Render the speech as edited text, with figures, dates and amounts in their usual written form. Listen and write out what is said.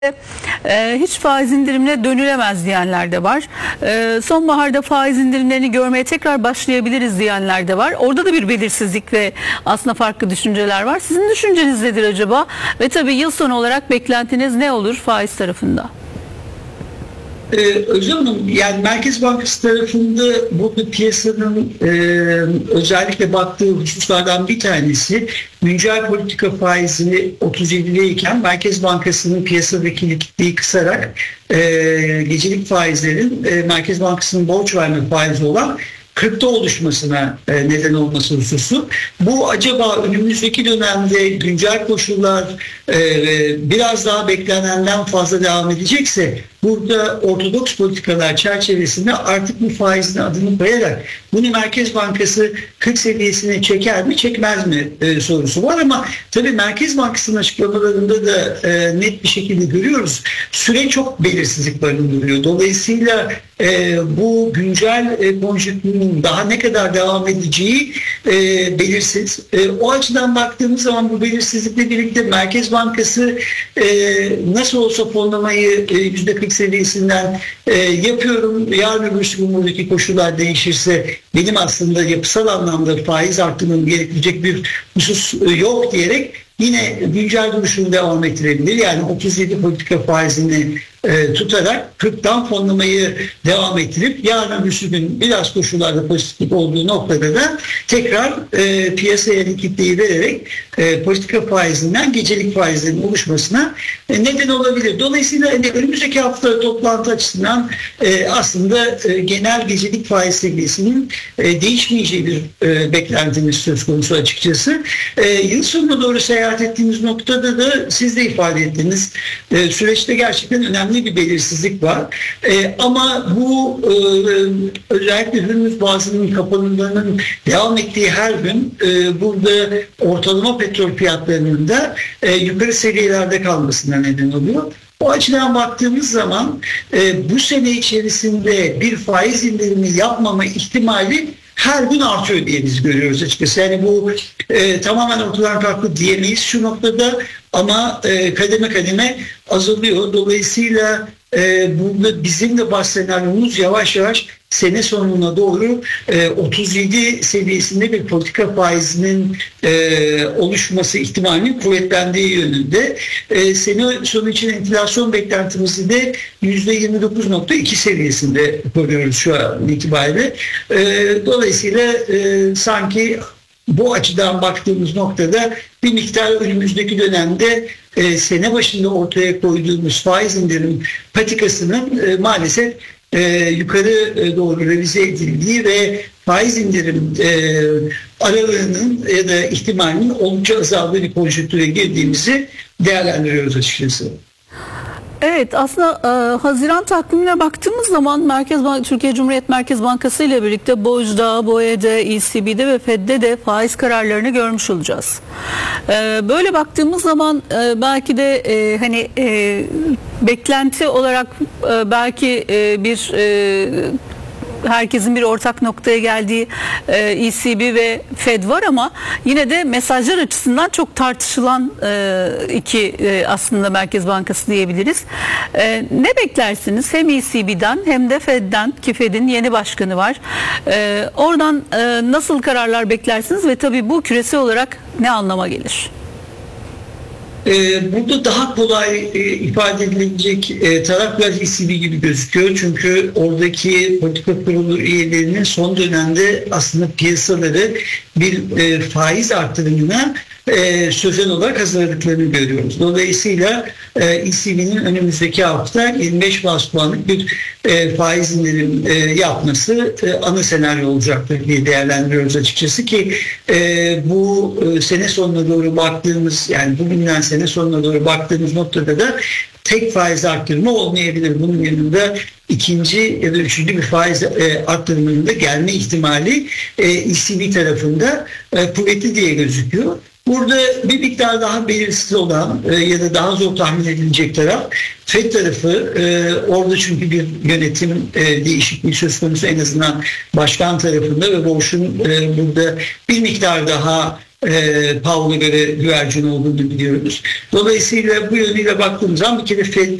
Hiç faiz indirimine dönülemez diyenler de var. Sonbaharda faiz indirimlerini görmeye tekrar başlayabiliriz diyenler de var. Orada da bir belirsizlik ve aslında farklı düşünceler var. Sizin düşünceniz nedir acaba? Ve tabii yıl sonu olarak beklentiniz ne olur faiz tarafında? Özlem Hanım, yani Merkez Bankası tarafında bu piyasanın özellikle baktığı hususlardan bir tanesi güncel politika faizini 37'deyken Merkez Bankası'nın piyasadaki likiditeyi kısarak gecelik faizlerin Merkez Bankası'nın borç verme faizi olan 40'ta oluşmasına neden olması hususu. Bu acaba önümüzdeki dönemde güncel koşullar biraz daha beklenenden fazla devam edecekse burada ortodoks politikalar çerçevesinde artık bu faizin adını koyarak bunu Merkez Bankası 40 seviyesine çeker mi çekmez mi sorusu var ama tabii Merkez Bankası'nın açıklamalarında da net bir şekilde görüyoruz. Süre çok belirsizlik barındırıyor. Dolayısıyla bu güncel konjonktürün daha ne kadar devam edeceği belirsiz. O açıdan baktığımız zaman bu belirsizlikle birlikte Merkez Bankası nasıl olsa fonlamayı %40 seviyesinden yapıyorum. Yarın öbür gün buradaki koşullar değişirse benim aslında yapısal anlamda faiz artırmam gerekecek bir husus yok diyerek yine güncel duruşunu devam ettirebilir. Yani 37 politika faizini tutarak 40'tan fonlamayı devam ettirip yarın öbür gün biraz koşullarda pozitiflik olduğu noktada da tekrar piyasaya likiditeyi vererek politika faizinden gecelik faizlerin oluşmasına neden olabilir. Dolayısıyla önümüzdeki hafta toplantı açısından aslında genel gecelik faiz seviyesinin değişmeyeceği bir beklentimiz söz konusu açıkçası. Yıl sonuna doğru seyahat ettiğimiz noktada da siz de ifade ettiniz. Süreçte gerçekten önemli bir belirsizlik var. Ama bu özellikle Hürmüz Boğazı'nın kapanmalarının devam ettiği her gün burada ortalama petrol fiyatlarının da yukarı seviyelerde kalmasına neden oluyor. O açıdan baktığımız zaman bu sene içerisinde bir faiz indirimi yapmama ihtimali her gün artıyor diye biz görüyoruz açıkçası. Yani bu tamamen ortadan kalktı diyemeyiz şu noktada ama kademe kademe azalıyor. Dolayısıyla burada bizim de baş senaryomuz yavaş yavaş sene sonuna doğru 37 seviyesinde bir politika faizinin oluşması ihtimalinin kuvvetlendiği yönünde. Sene sonu için enflasyon beklentimizi de %29.2 seviyesinde koruyoruz şu an itibariyle. Dolayısıyla sanki bu açıdan baktığımız noktada bir miktar önümüzdeki dönemde sene başında ortaya koyduğumuz faiz indirim patikasının maalesef yukarı doğru revize edildiği ve faiz indirim aralığının ya da ihtimalinin oldukça azaldığı bir konjonktüre girdiğimizi değerlendiriyoruz açıkçası. Evet, aslında Haziran takvimine baktığımız zaman Türkiye Cumhuriyet Merkez Bankası ile birlikte BOJ'da, BOE'de, ECB'de ve Fed'de de faiz kararlarını görmüş olacağız. Böyle baktığımız zaman belki de beklenti olarak belki bir herkesin bir ortak noktaya geldiği ECB ve Fed var ama yine de mesajlar açısından çok tartışılan iki aslında Merkez Bankası diyebiliriz. Ne beklersiniz hem ECB'den hem de Fed'den ki Fed'in yeni başkanı var. Oradan nasıl kararlar beklersiniz ve tabii bu küresel olarak ne anlama gelir? Burada daha kolay ifade edilecek taraf biraz ECB gibi gözüküyor. Çünkü oradaki politika kurulu üyelerinin son dönemde aslında piyasaları bir faiz artırımına sözel olarak hazırladıklarını görüyoruz. Dolayısıyla ECB'nin önümüzdeki hafta 25 baz puanlık bir faiz indirim yapması ana senaryo olacaktır diye değerlendiriyoruz açıkçası ki bu sene sonuna doğru baktığımız yani bugünden sene sonuna doğru baktığımız noktada da tek faiz arttırma olmayabilir. Bunun yanında ikinci ya da üçüncü bir faiz arttırmanın da gelme ihtimali ECB tarafında kuvvetli diye gözüküyor. Burada bir miktar daha belirsiz olan ya da daha zor tahmin edilecek taraf Fed tarafı. Orada çünkü bir yönetim değişikliği söz konusu en azından başkan tarafında ve borçun burada bir miktar daha Powell'a göre güvercin olduğunu biliyoruz. Dolayısıyla bu yönüyle baktığımız zaman bir kere Fed